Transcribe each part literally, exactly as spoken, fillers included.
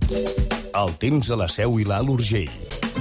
El temps a la Seu i l'Alt Urgell.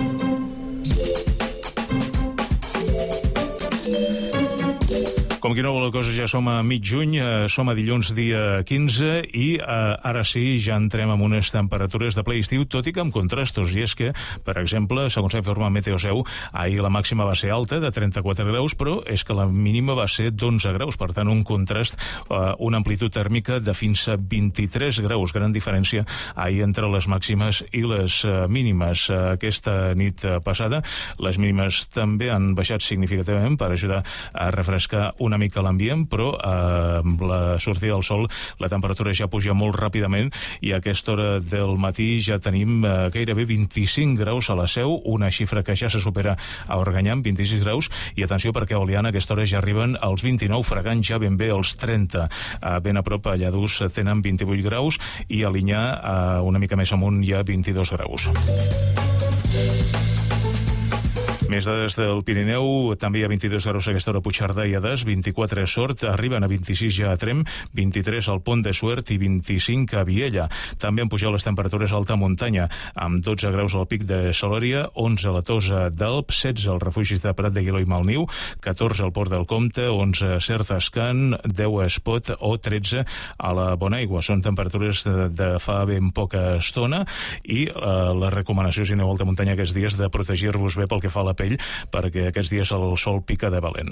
Com qui no vol la cosa, ja som a mig juny, eh, som a dilluns dia quinze i eh, ara sí, ja entrem amb unes temperatures de ple estiu, tot i que amb contrastos. I és que, per exemple, segons s'ha informat Meteoseu, ahir la màxima va ser alta, de trenta-quatre graus, però és que la mínima va ser d'onze graus. Per tant, un contrast, eh, una amplitud tèrmica de fins a vint-i-tres graus. Gran diferència ahir entre les màximes i les eh, mínimes. Eh, aquesta nit eh, passada, les mínimes també han baixat significativament per ajudar a refrescar una mica l'ambient, però eh, amb la sortida del sol la temperatura ja puja molt ràpidament i a aquesta hora del matí ja tenim eh, gairebé vint-i-cinc graus a la Seu, una xifra que ja se supera a Organyà amb vint-i-sis graus, i atenció perquè a Oliana a aquesta hora ja arriben als vint-i-nou, fregant ja ben bé els trenta. Eh, ben a prop a Lladurs tenen vint-i-vuit graus i a Linyà eh, una mica més amunt hi ha vint-i-dos graus. Més dades del Pirineu, també hi ha vint-i-dos graus a aquesta hora a Puigcerdà i Adés, vint-i-quatre a Sort, arriben a vint-i-sis ja a Trem, vint-i-tres al Pont de Suert i vint-i-cinc a Viella. També han pujat les temperatures a alta muntanya, amb dotze graus al Pic de Salòria, onze a la Tosa d'Alp, setze als refugis de Prat de Guiló i Malniu, catorze al Port del Comte, onze a Certascan, deu a Espot o tretze a la Bonaigua. Són temperatures de, de fa ben poca estona i eh, la recomanació, si aneu a alta muntanya aquests dies, de protegir-vos bé pel que fa a la pell, perquè aquests dies el sol pica de valent.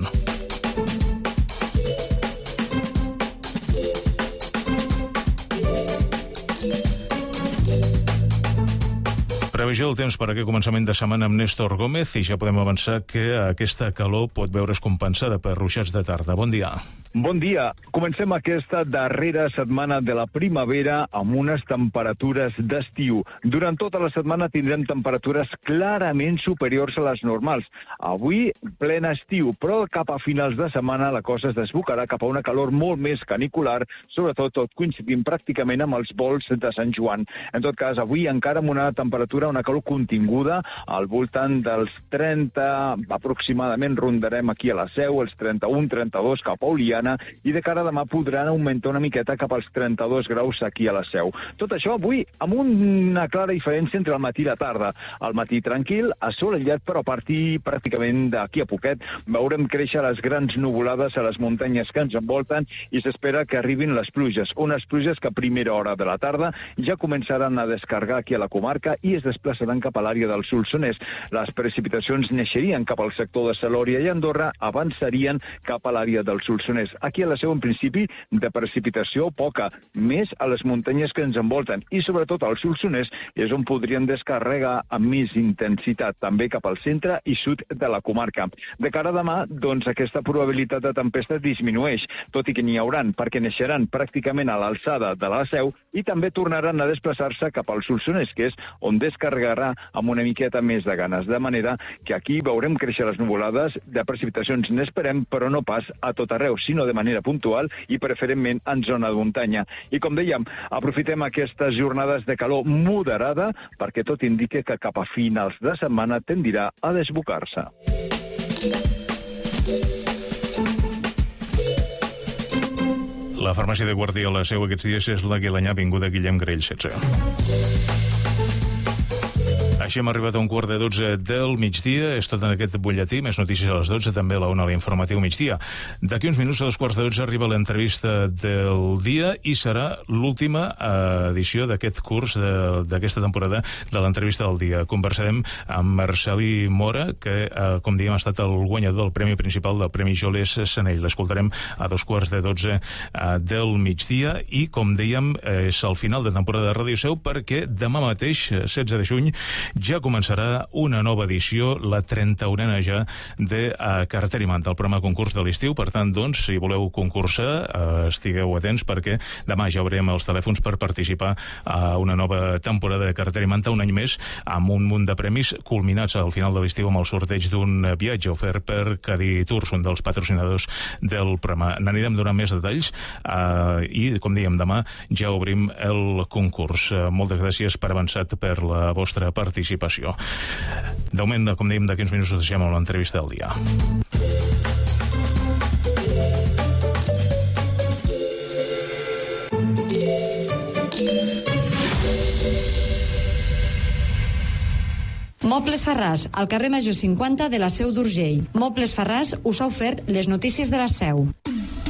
Previsió del temps per aquest començament de setmana amb Néstor Gómez, i ja podem avançar que aquesta calor pot veure's compensada per ruixats de tarda. Bon dia. Bon dia. Comencem aquesta darrera setmana de la primavera amb unes temperatures d'estiu. Durant tota la setmana tindrem temperatures clarament superiors a les normals. Avui, plena estiu, però cap a finals de setmana la cosa es desbocarà cap a una calor molt més canicular, sobretot tot coincidint pràcticament amb els volts de Sant Joan. En tot cas, avui encara amb una temperatura, una calor continguda, al voltant dels trenta, aproximadament rondarem aquí a la Seu, els trenta-un trenta-dos cap a Oliana, i de cara a demà podran augmentar una miqueta cap als trenta-dos graus aquí a la Seu. Tot això avui amb una clara diferència entre el matí i la tarda. Al matí tranquil, assolellat, però a partir pràcticament d'aquí a poquet veurem créixer les grans nuvolades a les muntanyes que ens envolten i s'espera que arribin les pluges. Unes pluges que a primera hora de la tarda ja començaran a descarregar aquí a la comarca i es desplaçaran cap a l'àrea del Solsonès. Les precipitacions neixerien cap al sector de Salòria i Andorra, avançarien cap a l'àrea del Solsonès. Aquí a la Seu, en principi, de precipitació poca, més a les muntanyes que ens envolten, i sobretot al Solsonès és on podrien descarregar amb més intensitat, també cap al centre i sud de la comarca. De cara a demà, doncs, aquesta probabilitat de tempesta disminueix, tot i que n'hi hauran, perquè neixeran pràcticament a l'alçada de la Seu i també tornaran a desplaçar-se cap al Solsonès, que és on descarregarà amb una miqueta més de ganes. De manera que aquí veurem créixer les nuvolades, de precipitacions n'esperem, però no pas a tot arreu, sinó de manera puntual i preferentment en zona de muntanya. I com dèiem, aprofitem aquestes jornades de calor moderada perquè tot indica que cap a finals de setmana tendirà a desbocar-se. La farmàcia de Guardiola a la Seu aquests dies és la Guilanyà, avinguda Guillem Grell setze. Així hem arribat a un quart de dotze del migdia, és tot en aquest butlletí, més notícies a les dotze, també a la una a l'informatiu migdia. D'aquí uns minuts, a dos quarts de dotze, arriba l'entrevista del dia i serà l'última edició d'aquest curs, d'aquesta temporada de l'entrevista del dia. Conversarem amb Marcel·lí Mora, que, eh, com diem, ha estat el guanyador del premi principal del Premi Joles Sanell. L'escoltarem a dos quarts de dotze eh, del migdia i, com dèiem, és el final de temporada de Ràdio Seu perquè demà mateix, setze de juny, ja començarà una nova edició, la trenta-unena ja, de uh, Carretera i Manta, el programa concurs de l'estiu. Per tant, doncs, si voleu concursar, uh, estigueu atents perquè demà ja obrirem els telèfons per participar a una nova temporada de Carretera i Manta, un any més, amb un munt de premis culminats al final de l'estiu amb el sorteig d'un viatge ofert per Cadí Tours, un dels patrocinadors del programa. N'anirem donant més detalls uh, i, com dèiem, demà ja obrim el concurs. Uh, moltes gràcies per avançat per la vostra participació. De moment, com dèiem, d'aquí uns minuts us deixem amb l'entrevista del dia. Mobles Farràs, al carrer Major cinquanta de la Seu d'Urgell. Mobles Farràs us ha ofert les notícies de la Seu.